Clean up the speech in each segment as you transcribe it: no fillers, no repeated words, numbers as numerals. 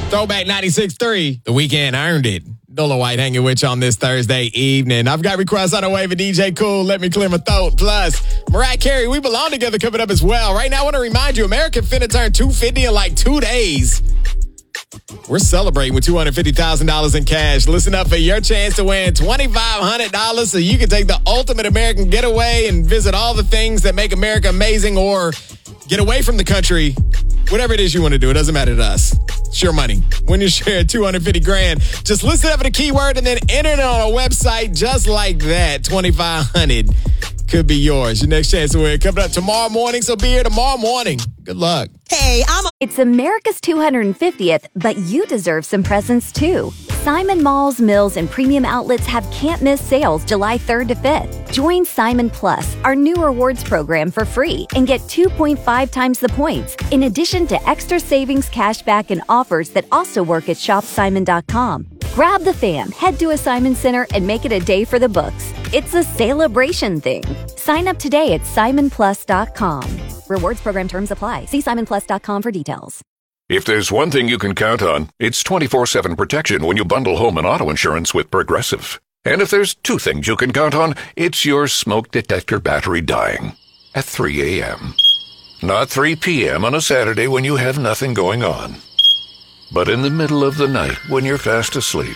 Throwback 96.3. The Weeknd earned it. Dolo White hanging with you on this Thursday evening. I've got requests on the way for DJ Cool. Let me clear my throat. Plus, Mariah Carey, We Belong Together coming up as well. Right now, I want to remind you, America finna turn 250 in like 2 days. We're celebrating with $250,000 in cash. Listen up for your chance to win $2,500 so you can take the ultimate American getaway and visit all the things that make America amazing or get away from the country. Whatever it is you want to do, it doesn't matter to us. It's your money. When you share $250,000, just listen up for the keyword and then enter it on a website just like that. $2,500 could be yours. Your next chance to win coming up tomorrow morning, so be here tomorrow morning. Good luck. Hey, It's America's 250th, but you deserve some presents too. Simon Malls, Mills, and premium outlets have can't-miss sales July 3rd to 5th. Join Simon Plus, our new rewards program, for free and get 2.5 times the points, in addition to extra savings, cashback, and offers that also work at shopsimon.com. Grab the fam, head to a Simon Center, and make it a day for the books. It's a celebration thing. Sign up today at simonplus.com. Rewards program terms apply. See simonplus.com for details. If there's one thing you can count on, it's 24/7 protection when you bundle home and auto insurance with Progressive. And if there's two things you can count on, it's your smoke detector battery dying at 3 a.m. Not 3 p.m. on a Saturday when you have nothing going on, but in the middle of the night when you're fast asleep.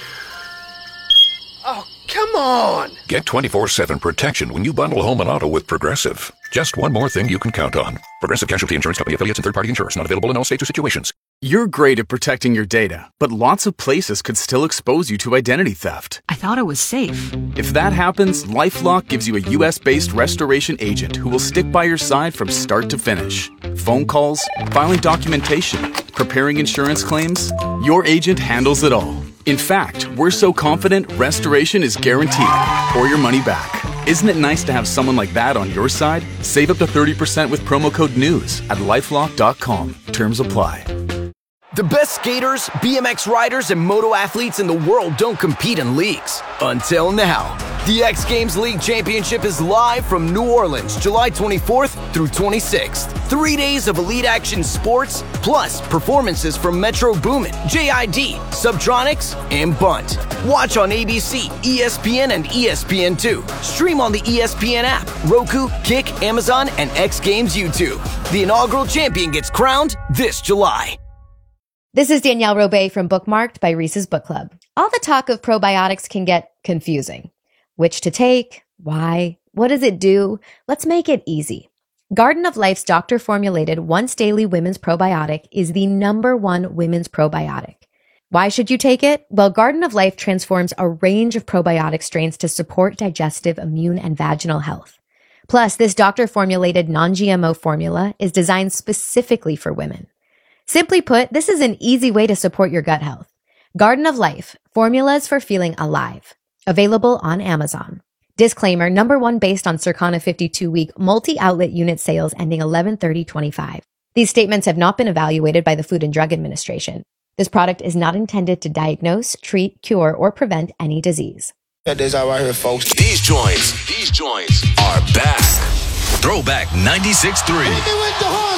oh, come on. Get 24/7 protection when you bundle home and auto with Progressive. Just one more thing you can count on. Progressive Casualty Insurance Company, affiliates, and third-party insurers. Not available in all states or situations. You're great at protecting your data, but lots of places could still expose you to identity theft. I thought it was safe. If that happens, LifeLock gives you a U.S.-based restoration agent who will stick by your side from start to finish. Phone calls, filing documentation, preparing insurance claims, your agent handles it all. In fact, we're so confident restoration is guaranteed or your money back. Isn't it nice to have someone like that on your side? Save up to 30% with promo code NEWS at lifelock.com. Terms apply. The best skaters, BMX riders, and moto athletes in the world don't compete in leagues. Until now. The X Games League Championship is live from New Orleans, July 24th through 26th. 3 days of elite action sports, plus performances from Metro Boomin, JID, Subtronics, and Bunt. Watch on ABC, ESPN, and ESPN2. Stream on the ESPN app, Roku, Kick, Amazon, and X Games YouTube. The inaugural champion gets crowned this July. This is Danielle Robay from Bookmarked by Reese's Book Club. All the talk of probiotics can get confusing. Which to take? Why? What does it do? Let's make it easy. Garden of Life's doctor-formulated once-daily women's probiotic is the #1 women's probiotic. Why should you take it? Well, Garden of Life transforms a range of probiotic strains to support digestive, immune, and vaginal health. Plus, this doctor-formulated non-GMO formula is designed specifically for women. Simply put, this is an easy way to support your gut health. Garden of Life, formulas for feeling alive. Available on Amazon. Disclaimer, #1 based on Circana 52-week multi-outlet unit sales ending 11/30/25. These statements have not been evaluated by the Food and Drug Administration. This product is not intended to diagnose, treat, cure, or prevent any disease. That is all right here, folks. These joints are back. Throwback 96.3.